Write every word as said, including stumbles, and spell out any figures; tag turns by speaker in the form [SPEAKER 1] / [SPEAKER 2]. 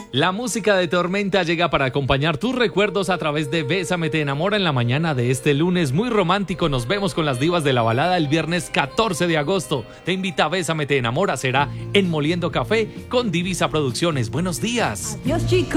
[SPEAKER 1] La música de Tormenta llega para acompañar tus recuerdos a través de Bésame te enamora en la mañana de este lunes muy romántico. Nos vemos con las divas de la balada el viernes catorce de agosto. Te invita a Bésame te enamora, será en Moliendo Café con Divisa Producciones. Buenos días.
[SPEAKER 2] Adiós, chicos.